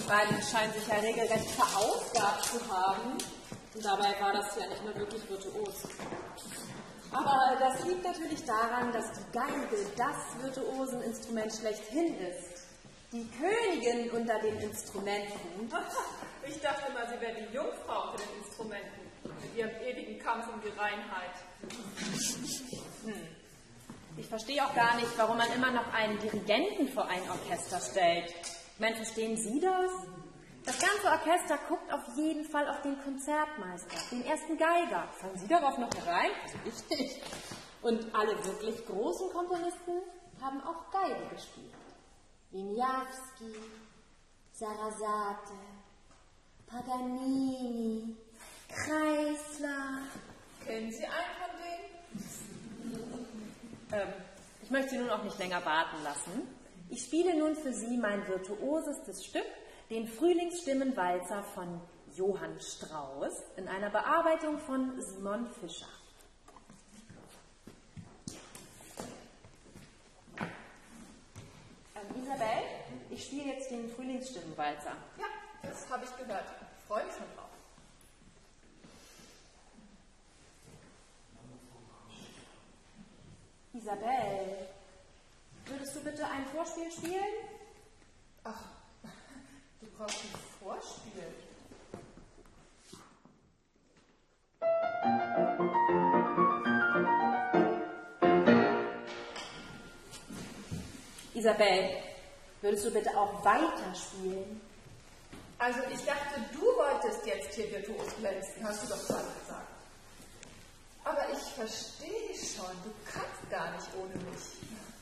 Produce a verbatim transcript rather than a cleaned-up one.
Die beiden scheinen sich ja regelrecht verausgabt zu haben. Und dabei war das ja nicht mehr wirklich virtuos. Aber das liegt natürlich daran, dass die Geige das Virtuoseninstrument schlechthin ist. Die Königin unter den Instrumenten. Ich dachte mal, sie wäre die Jungfrau unter den Instrumenten, mit ihrem ewigen Kampf um die Reinheit. Hm. Ich verstehe auch gar nicht, warum man immer noch einen Dirigenten vor ein Orchester stellt. Ich meine, verstehen Sie das? Das ganze Orchester guckt auf jeden Fall auf den Konzertmeister, den ersten Geiger. Fallen Sie darauf noch herein? Ich nicht. Und alle wirklich großen Komponisten haben auch Geige gespielt. Wieniawski, Sarasate, Paganini, Kreisler. Kennen Sie einen von denen? Ähm, ich möchte Sie nun auch nicht länger warten lassen. Ich spiele nun für Sie mein virtuosestes Stück, den Frühlingsstimmenwalzer von Johann Strauss, in einer Bearbeitung von Simon Fischer. Ähm, Isabel, ich spiele jetzt den Frühlingsstimmenwalzer. Ja, das habe ich gehört. Ich freue mich schon drauf. Isabel, würdest du bitte ein Vorspiel spielen? Ach, du brauchst ein Vorspiel. Isabel, würdest du bitte auch weiterspielen? Also ich dachte, du wolltest jetzt hier virtuos glänzen, hast du doch gerade gesagt. Aber ich verstehe schon, du kannst gar nicht ohne mich.